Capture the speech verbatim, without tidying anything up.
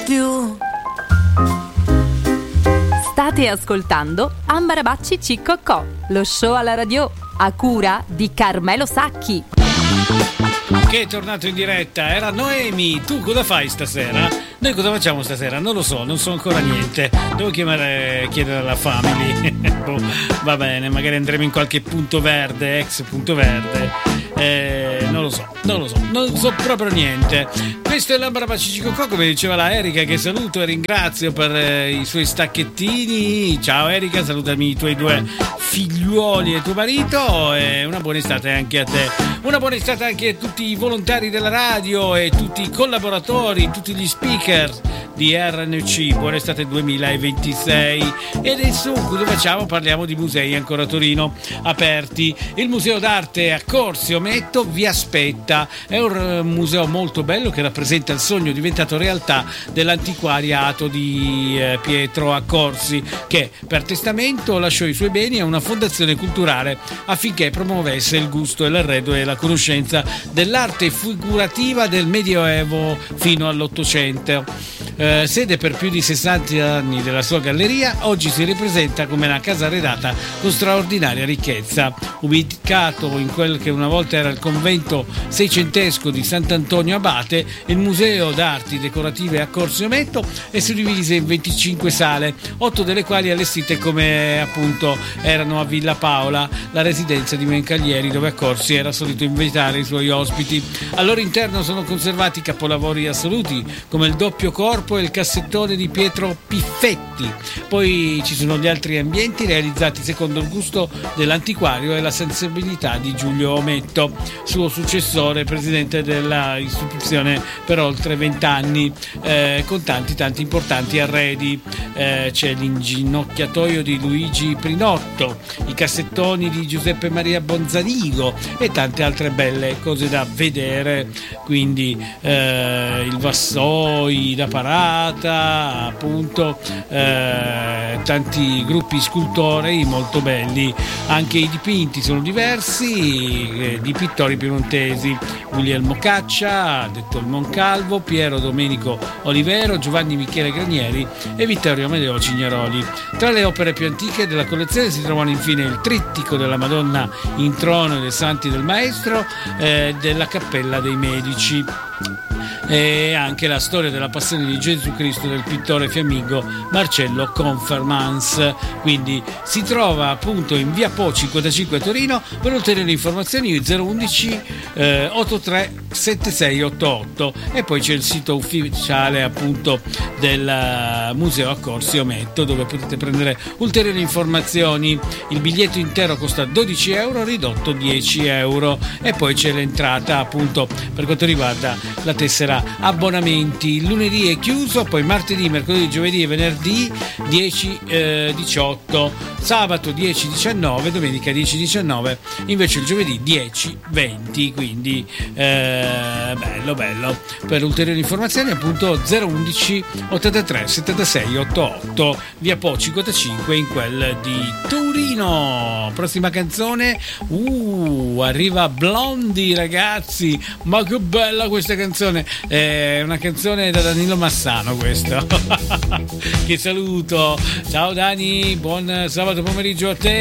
più. State ascoltando Ambarabacci Ciccocò, lo show alla radio a cura di Carmelo Sacchi. Che è tornato in diretta, era Noemi. Tu cosa fai stasera? Noi cosa facciamo stasera? Non lo so, non so ancora niente. Devo chiamare, chiedere alla family. Va bene, magari andremo in qualche punto verde, ex punto verde. Eh, non lo so, non lo so, non so proprio niente. Questo è l'Ambarabacci Ciccocò, come diceva la Erika, che saluto e ringrazio per eh, i suoi stacchettini. Ciao Erika, salutami i tuoi due figliuoli e tuo marito, e una buona estate anche a te. Una buona estate anche a tutti i volontari della radio e tutti i collaboratori, tutti gli speaker di R N C. Buona estate duemilaventisei. E adesso cosa facciamo? Parliamo di musei ancora a Torino aperti. Il Museo d'Arte a Corsi Ometto vi aspetta. È un museo molto bello che rappresenta il sogno diventato realtà dell'antiquariato di eh, Pietro Accorsi, che per testamento lasciò i suoi beni a una fondazione culturale affinché promuovesse il gusto e l'arredo e la conoscenza dell'arte figurativa del Medioevo fino all'Ottocento. Eh, sede per più di sessanta anni della sua galleria, oggi si ripresenta come una casa arredata con straordinaria ricchezza. Ubicato in quel che una volta era il convento seicentesco di Sant'Antonio Abate, il Museo d'Arti Decorative a Corsi Ometto è suddivise in venticinque sale, otto delle quali allestite come appunto erano a Villa Paola, la residenza di Mencalieri, dove Accorsi era solito invitare i suoi ospiti. Al loro interno sono conservati capolavori assoluti come il doppio corpo e il cassettone di Pietro Piffetti. Poi ci sono gli altri ambienti realizzati secondo il gusto dell'antiquario e la sensibilità di Giulio Ometto, suo successore, presidente della istituzione per oltre vent'anni, eh, con tanti tanti importanti arredi. Eh, c'è l'inginocchiatoio di Luigi Prinotto, i cassettoni di Giuseppe Maria Bonzanigo e tante altre belle cose da vedere, quindi eh, il vassoi da parata, appunto, eh, tanti gruppi scultorei molto belli. Anche i dipinti sono diversi, eh, di pittori piemontesi: Guglielmo Caccia, detto il Moncalvo, Piero Domenico Olivero, Giovanni Michele Granieri e Vittorio Amedeo Cignaroli. Tra le opere più antiche della collezione si trovano infine il trittico della Madonna in trono e dei Santi del Maestro, eh, della Cappella dei Medici, e anche la storia della passione di Gesù Cristo del pittore fiammingo Marcello Confermans. Quindi si trova appunto in via Po cinquantacinque a Torino. Per ulteriori informazioni zero undici eh, ottantatré settantasei ottantotto, e poi c'è il sito ufficiale appunto del Museo a Corsi Ometto, dove potete prendere ulteriori informazioni. Il biglietto intero costa dodici euro, ridotto dieci euro, e poi c'è l'entrata appunto per quanto riguarda la tessera abbonamenti. Il lunedì è chiuso, poi martedì, mercoledì, giovedì e venerdì dieci diciotto, sabato dieci diciannove, domenica dieci diciannove, invece il giovedì dieci venti. Quindi eh, bello bello. Per ulteriori informazioni appunto zero undici ottantatré settantasei ottantotto, via Po cinquantacinque in quel di Torino. Prossima canzone, uh, arriva Blondie, ragazzi, ma che bella questa canzone. È una canzone da Danilo Massano, questo. Che saluto. Ciao Dani, buon sabato pomeriggio a te.